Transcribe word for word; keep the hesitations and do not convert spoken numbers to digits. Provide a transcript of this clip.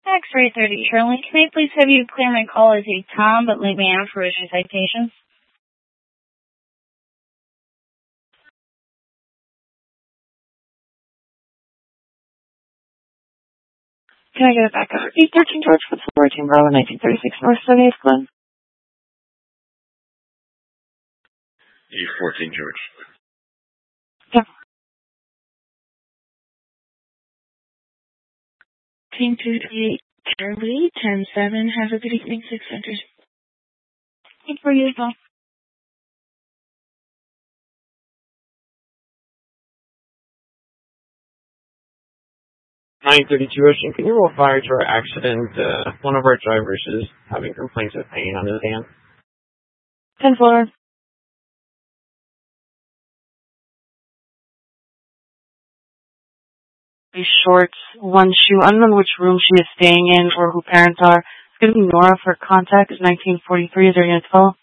X-ray thirty, Shirley. Can I please have you clear my call as a Tom, but leave me out for issue citations? Can I get it back over? E thirteen George for fourteen Bravo, nineteen thirty-six North seventieth Glen. E fourteen George. Yeah. Team two eight Charlie, ten seven. Have a good evening, six centers. Thanks for you as well. nine thirty-two Ocean, can you roll fire to our accident? Uh, one of our drivers is having complaints of pain on his hand. ten four. Shorts, one shoe. I don't know which room she is staying in or who parents are. It's going to be Nora for contact, nineteen forty-three. Is there a unit to follow?